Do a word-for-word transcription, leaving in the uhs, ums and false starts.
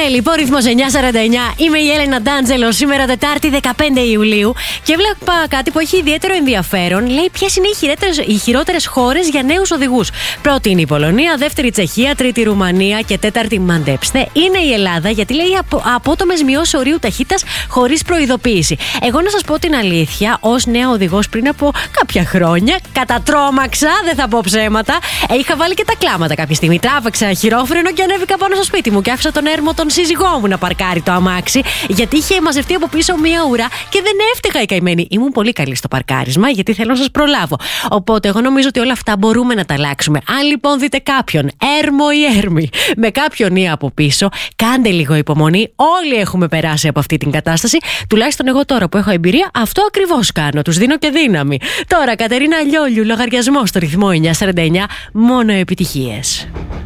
Ναι, λοιπόν, ρυθμός εννιά σαράντα εννιά. Είμαι η Έλενα Ντάντζελο. Σήμερα Τετάρτη δεκαπέντε Ιουλίου. Και βλέπα κάτι που έχει ιδιαίτερο ενδιαφέρον. Λέει ποιες είναι οι χειρότερες χώρες για νέους οδηγούς. Πρώτη είναι η Πολωνία, δεύτερη η Τσεχία, τρίτη η Ρουμανία και τέταρτη, μαντέψτε, είναι η Ελλάδα. Γιατί λέει απο, απότομες μειώσεις ορίου ταχύτητας χωρίς προειδοποίηση. Εγώ να σας πω την αλήθεια, ως νέα οδηγός πριν από κάποια χρόνια, κατατρώμαξα, δεν θα πω ψέματα. Ε, είχα βάλει και τα κλάματα κάποια στιγμή. Τράβεξα χειρόφρενο και ανέβηκα πάνω στο σπίτι μου και άφησα τον έρμο τον σύζυγό μου να παρκάρει το αμάξι, γιατί είχε μαζευτεί από πίσω μία ουρά και δεν έφταιγα η καημένη. Ήμουν πολύ καλή στο παρκάρισμα, γιατί θέλω να σας προλάβω. Οπότε, εγώ νομίζω ότι όλα αυτά μπορούμε να τα αλλάξουμε. Αν λοιπόν δείτε κάποιον, έρμο ή έρμη, με κάποιον ή από πίσω, κάντε λίγο υπομονή. Όλοι έχουμε περάσει από αυτή την κατάσταση. Τουλάχιστον εγώ τώρα που έχω εμπειρία, αυτό ακριβώς κάνω. Τους δίνω και δύναμη. Τώρα, Κατερίνα Λιόλιου, λογαριασμό στο ρυθμό εννιά σαράντα εννιά, μόνο επιτυχίες.